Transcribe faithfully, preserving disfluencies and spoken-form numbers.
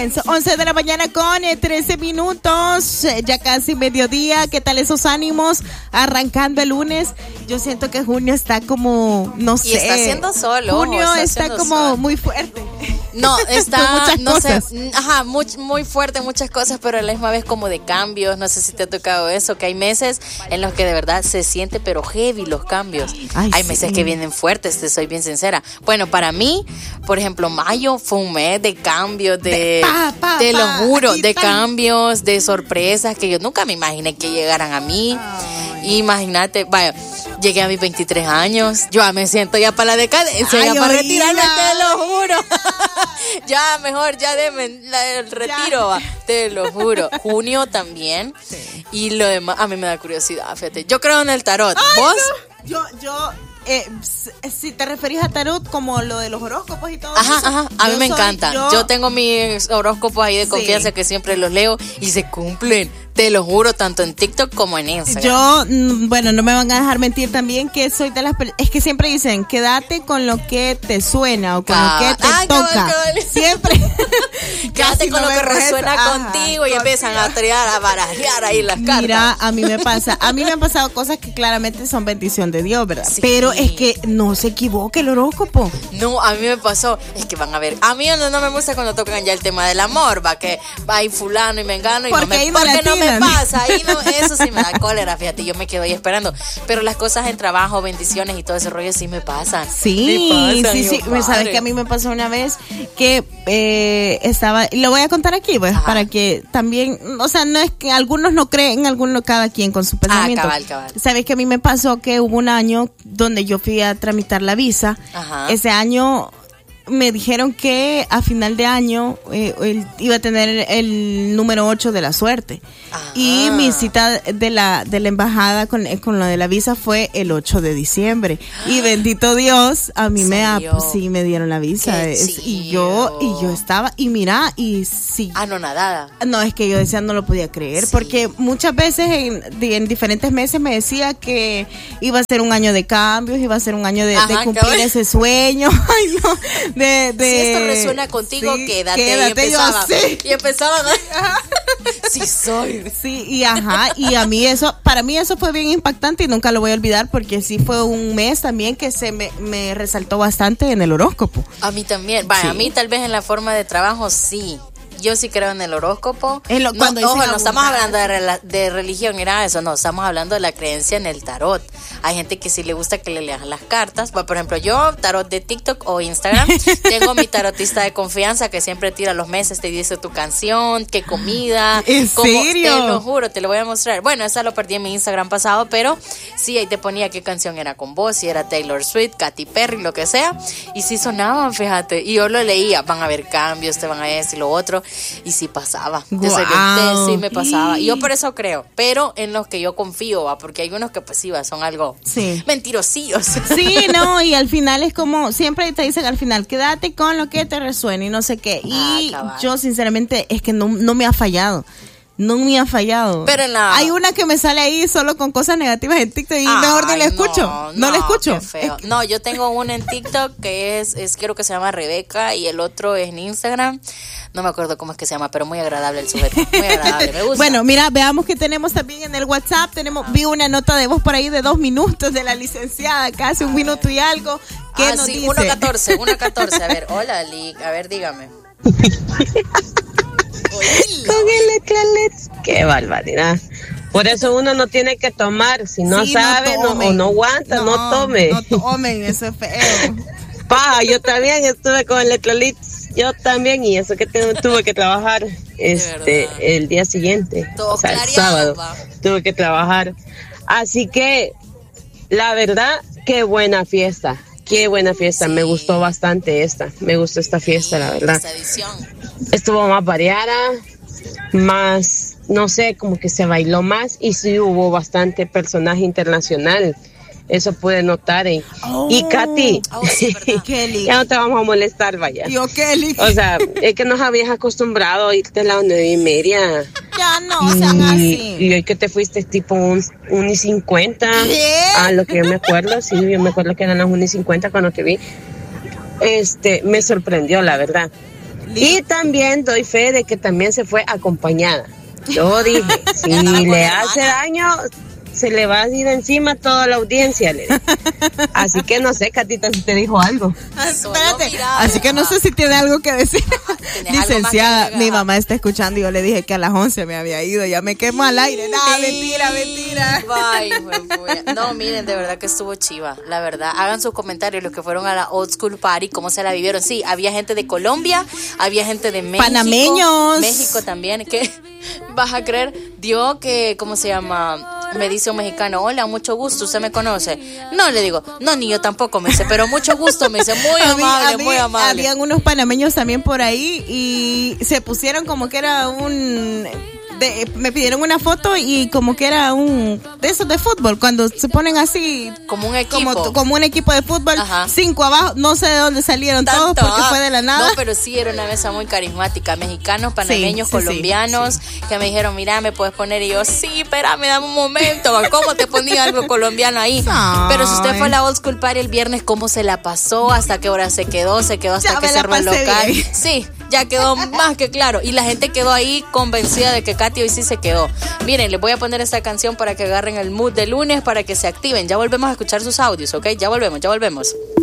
lunes, once de la mañana con trece minutos, ya casi mediodía. ¿Qué tal esos ánimos? Arrancando el lunes. Yo siento que junio está como, no sé. Y está haciendo sol. Junio ojo, está, está como sol. muy fuerte. No, está, muchas no cosas. sé, ajá, muy, muy fuerte, muchas cosas, pero a la misma vez como de cambios. No sé si te ha tocado eso, que hay meses en los que de verdad se siente pero heavy los cambios. Ay, hay sí. meses que vienen fuertes, te soy bien sincera. Bueno, para mí, por ejemplo, mayo fue un mes de cambios, de, De pa, pa, te lo pa, juro, y de tan- cambios, de sorpresas que yo nunca me imaginé que llegaran a mí. Imagínate, vaya, llegué a mis veintitrés años, yo ya me siento ya para la decadencia, Ay, ya para oíla. retirarme, te lo juro. Ya, mejor, ya deme la- el retiro, va, te lo juro. Junio también. Sí. Y lo demás, a mí me da curiosidad, fíjate. Yo creo en el tarot. Ay, ¿Vos? no. Yo, yo, eh, s- si te referís a tarot como lo de los horóscopos y todo Ajá, eso. ajá, a mí yo me soy- encanta. Yo, Yo, tengo mis horóscopos ahí de Sí. confianza que siempre los leo y se cumplen. Te lo juro, tanto en TikTok como en Instagram. Yo, mm, bueno, no me van a dejar mentir también que soy de las per- es que siempre dicen, quédate con lo que te suena o con Cabal. lo que te Ay, cabal, toca. cabal. Siempre. Quédate Casi con no lo que vemos resuena eso. Ajá, contigo y empiezan a contigo. triar, a barajear ahí las cartas. Mira, a mí me pasa, a mí me han pasado cosas que claramente son bendición de Dios, ¿verdad? Sí. Pero es que no se equivoque el horóscopo. No, a mí me pasó, es que van a ver, a mí no, no me gusta cuando tocan ya el tema del amor, va que va ahí fulano y mengano y Porque no me, ahí no porque la no me tiran. pasa, ahí no, eso sí me da cólera, fíjate, yo me quedo ahí esperando, pero las cosas en trabajo, bendiciones y todo ese rollo sí me pasan. Sí, Me pasan, sí, yo, sí. Me sabes padre. que a mí me pasó una vez que eh, estaba, y lo voy a contar aquí, pues, Ajá. para que también, o sea, no es que algunos no creen, algunos cada quien con su pensamiento. cabal, cabal. Sabes que a mí me pasó que hubo un año donde yo fui a tramitar la visa. Ajá. Ese año me dijeron que a final de año eh, él iba a tener el, el número ocho de la suerte. Ajá. Y mi cita de la de la embajada con, eh, con lo de la visa fue el ocho de diciembre. Y bendito Dios, a mí me ¿Serio? ap- sí me dieron la visa. Qué Es- y yo y yo estaba y mira y sí. Ah, no, nadada. No, es que yo decía, no lo podía creer, Sí. porque muchas veces en, de- en diferentes meses me decía que iba a ser un año de cambios, iba a ser un año de, Ajá, de cumplir cabal. ese sueño. Ay, no, de, de, Si esto resuena contigo, sí, quédate, quédate, y yo empezaban, sí. y empezaban a... Sí soy. Sí, y ajá, y a mí eso, para mí eso fue bien impactante y nunca lo voy a olvidar porque sí fue un mes también que se me, me resaltó bastante en el horóscopo. A mí también. Vaya, Sí. a mí tal vez en la forma de trabajo sí. Yo sí creo en el horóscopo. En lo- no, cuando ojo, dicen no estamos abundar. hablando de, rela- de religión, era eso, no, estamos hablando de la creencia en el tarot. Hay gente que sí le gusta que le lean las cartas. Por ejemplo, yo, tarot de TikTok o Instagram, tengo mi tarotista de confianza que siempre tira los meses, te dice tu canción, qué comida. ¿En cómo- serio? Te lo juro, te lo voy a mostrar. Bueno, esa lo perdí en mi Instagram pasado, pero sí, ahí te ponía qué canción era con vos, si era Taylor Swift, Katy Perry, lo que sea. Y sí sonaban, fíjate. Y yo lo leía, van a haber cambios, te van a decir lo otro. Y sí pasaba. Yo soy Guau. bien, sí me pasaba. Y yo por eso creo. Pero en los que yo confío, va, porque hay unos que pues sí, va, son algo Sí. mentirosillos. Sí, no, y al final es como, siempre te dicen al final, quédate con lo que te resuene y no sé qué. Y Ah, cabal. yo sinceramente es que no, no me ha fallado. No me ha fallado. Pero en la- Hay una que me sale ahí solo con cosas negativas en TikTok y mejor ni Ay, la escucho. No, no, la escucho. qué feo. Es que- No, yo tengo una en TikTok que es, es, creo que se llama Rebeca y el otro es en Instagram. No me acuerdo cómo es que se llama, pero muy agradable el sujeto. Muy agradable, me gusta. Bueno, mira, veamos que tenemos también en el WhatsApp. Tenemos, vi una nota de voz por ahí de dos minutos de la licenciada, casi un minuto y algo. ¿Qué ah, nos sí, dice? uno catorce, uno catorce. A ver, hola, Lick. A ver, dígame. Oíla. Con electrolets. Qué barbaridad. Por eso uno no tiene que tomar. Si no Sí, sabe no tomen. o no aguanta, no, tome. No tomen, eso es feo. Pa, yo también estuve con electrolits. Yo también, y eso que te- tuve que trabajar este verdad. el día siguiente. Todo o sea, el clareado, sábado. va. Tuve que trabajar. Así que, la verdad, qué buena fiesta. Qué buena fiesta. Sí. Me gustó bastante esta. Me gustó esta fiesta, la verdad. Esta edición. Estuvo más variada, más, no sé, como que se bailó más y sí hubo bastante personaje internacional. Eso pude notar. ¿eh? Oh. Y Katy, Oh, sí, verdad. Kelly. ya no te vamos a molestar, vaya. Yo, Kelly. O sea, es que nos habías acostumbrado a irte a las nueve y media. Ya no sean Y, así. y hoy que te fuiste tipo un, un y cincuenta. ¿Qué? A lo que yo me acuerdo, sí, yo me acuerdo que eran las una y cincuenta cuando te vi. Este, me sorprendió, la verdad. Y también doy fe de que también se fue acompañada. Yo dije, si le hace daño, se le va a ir encima toda la audiencia. Le dije. Así que no sé, Catita, si te dijo algo. Espérate, miraba, así que no sé si tiene algo que decir. Licenciada, que mi mamá está escuchando y yo le dije que a las once me había ido, ya me quemo al aire. No, sí. mentira, mentira. Ay, no, miren, de verdad que estuvo chiva, la verdad. Hagan sus comentarios los que fueron a la Old School Party, cómo se la vivieron. Sí, había gente de Colombia, había gente de México. Panameños. México también, que vas a creer, dio que, ¿cómo se llama? Me dice un mexicano, hola, mucho gusto, ¿usted me conoce? No, le digo, no, ni yo tampoco, me dice, pero mucho gusto, me dice, muy a amable, mí, a mí, muy amable. Habían unos panameños también por ahí y se pusieron como que era un... De, me pidieron una foto y como que era un de esos de fútbol, cuando se ponen así como un equipo como, como un equipo de fútbol. Ajá. Cinco abajo, no sé de dónde salieron Tanto, todos porque fue de la nada. No, pero sí era una mesa muy carismática, mexicanos, panameños, sí, sí, colombianos, sí, sí. que me dijeron, mira, me puedes poner, y yo, sí, espérame, dame un momento, ¿cómo te ponía algo colombiano ahí? Ay. Pero si usted fue a la Old School Party el viernes, ¿cómo se la pasó? ¿Hasta qué hora se quedó? ¿Se quedó hasta ya que cerró el local? Bien. Sí, ya quedó más que claro, y la gente quedó ahí convencida de que Katy hoy sí se quedó. Miren, les voy a poner esta canción para que agarren el mood de lunes, para que se activen. Ya volvemos a escuchar sus audios, ¿ok? Ya volvemos, ya volvemos.